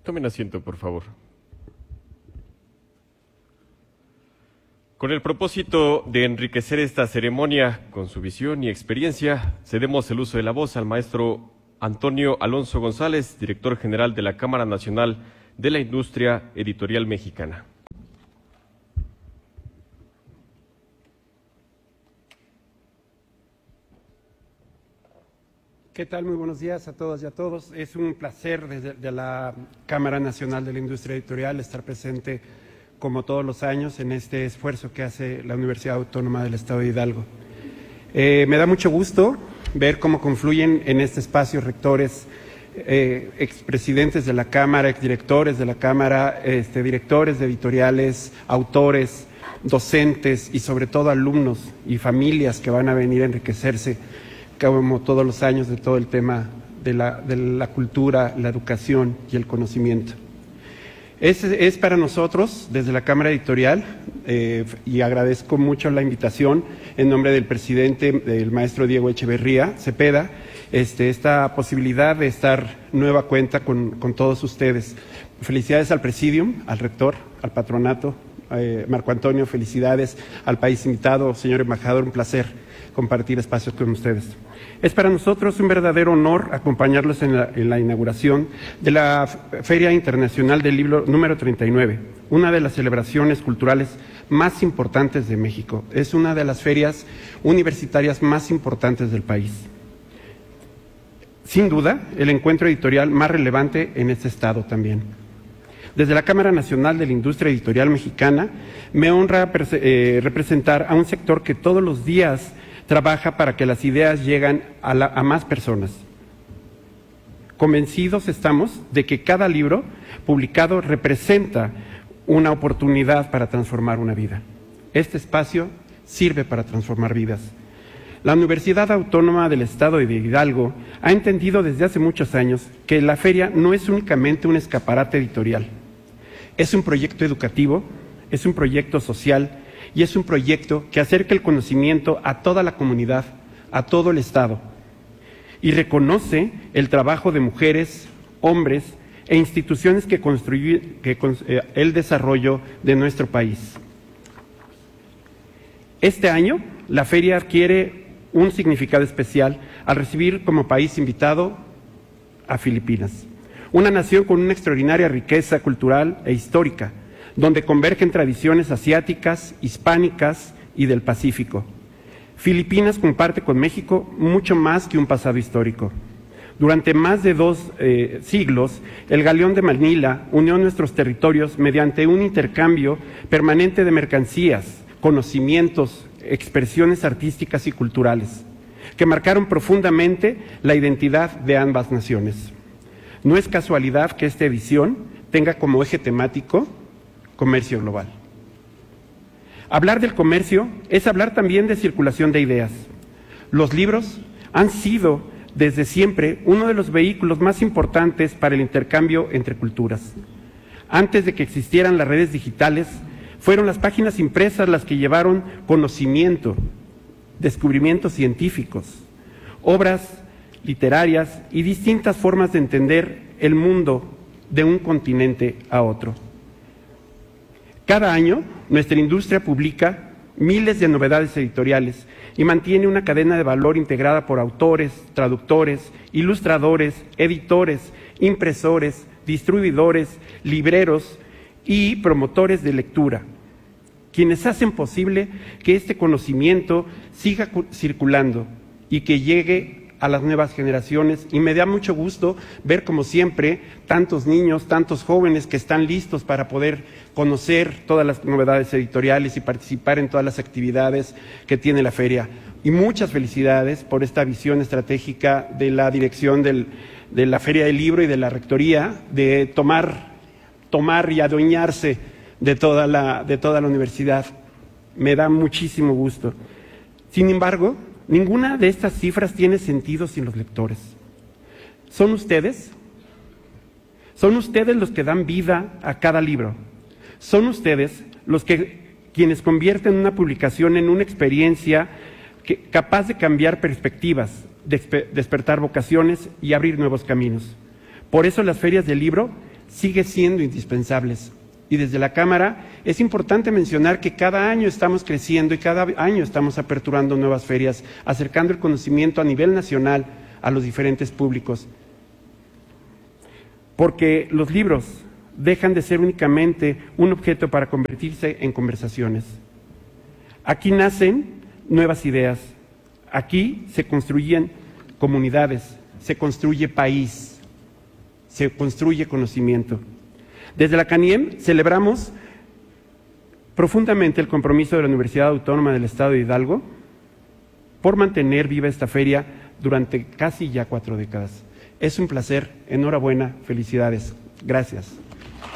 Tomen asiento, por favor. Con el propósito de enriquecer esta ceremonia con su visión y experiencia, cedemos el uso de la voz al maestro Antonio Alonso González, director general de la Cámara Nacional de la Industria Editorial Mexicana. ¿Qué tal? Muy buenos días a todas y a todos. Es un placer desde la Cámara Nacional de la Industria Editorial estar presente, como todos los años, en este esfuerzo que hace la Universidad Autónoma del Estado de Hidalgo. Me da mucho gusto ver cómo confluyen en este espacio rectores, expresidentes de la Cámara, exdirectores de la Cámara, directores de editoriales, autores, docentes y sobre todo alumnos y familias que van a venir a enriquecerse como todos los años de todo el tema de la cultura, la educación y el conocimiento. Es para nosotros, desde la Cámara Editorial, y agradezco mucho la invitación en nombre del presidente, del maestro Diego Echeverría Cepeda, esta posibilidad de estar nueva cuenta con todos ustedes. Felicidades al Presidium, al rector, al patronato, Marco Antonio, felicidades al país invitado, señor embajador, un placer compartir espacios con ustedes. Es para nosotros un verdadero honor acompañarlos en la inauguración de la Feria Internacional del Libro número 39, una de las celebraciones culturales más importantes de México. Es una de las ferias universitarias más importantes del país. Sin duda, el encuentro editorial más relevante en este estado también. Desde la Cámara Nacional de la Industria Editorial Mexicana, me honra representar a un sector que todos los días trabaja para que las ideas lleguen a más personas. Convencidos estamos de que cada libro publicado representa una oportunidad para transformar una vida. Este espacio sirve para transformar vidas. La Universidad Autónoma del Estado de Hidalgo ha entendido desde hace muchos años que la feria no es únicamente un escaparate editorial. Es un proyecto educativo, es un proyecto social y es un proyecto que acerca el conocimiento a toda la comunidad, a todo el Estado, y reconoce el trabajo de mujeres, hombres e instituciones que construyen el desarrollo de nuestro país. Este año, la feria adquiere un significado especial al recibir como país invitado a Filipinas, una nación con una extraordinaria riqueza cultural e histórica, donde convergen tradiciones asiáticas, hispánicas y del Pacífico. Filipinas comparte con México mucho más que un pasado histórico. Durante más de 2 siglos, el Galeón de Manila unió nuestros territorios mediante un intercambio permanente de mercancías, conocimientos, expresiones artísticas y culturales, que marcaron profundamente la identidad de ambas naciones. No es casualidad que esta edición tenga como eje temático comercio global. Hablar del comercio es hablar también de circulación de ideas. Los libros han sido desde siempre uno de los vehículos más importantes para el intercambio entre culturas. Antes de que existieran las redes digitales, fueron las páginas impresas las que llevaron conocimiento, descubrimientos científicos, obras literarias y distintas formas de entender el mundo de un continente a otro. Cada año, nuestra industria publica miles de novedades editoriales y mantiene una cadena de valor integrada por autores, traductores, ilustradores, editores, impresores, distribuidores, libreros y promotores de lectura, quienes hacen posible que este conocimiento siga circulando y que llegue a las nuevas generaciones, y me da mucho gusto ver, como siempre, tantos niños, tantos jóvenes que están listos para poder conocer todas las novedades editoriales y participar en todas las actividades que tiene la feria. Y muchas felicidades por esta visión estratégica de la dirección de la Feria del Libro y de la Rectoría, de tomar y adueñarse de toda la universidad. Me da muchísimo gusto. Sin embargo, ninguna de estas cifras tiene sentido sin los lectores. Son ustedes los que dan vida a cada libro. Son ustedes quienes convierten una publicación en una experiencia capaz de cambiar perspectivas, despertar vocaciones y abrir nuevos caminos. Por eso las ferias del libro sigue siendo indispensables. Y desde la Cámara es importante mencionar que cada año estamos creciendo y cada año estamos aperturando nuevas ferias, acercando el conocimiento a nivel nacional a los diferentes públicos. Porque los libros dejan de ser únicamente un objeto para convertirse en conversaciones. Aquí nacen nuevas ideas, aquí se construyen comunidades, se construye país, se construye conocimiento. Desde la CANIEM celebramos profundamente el compromiso de la Universidad Autónoma del Estado de Hidalgo por mantener viva esta feria durante casi ya 4 décadas. Es un placer, enhorabuena, felicidades. Gracias.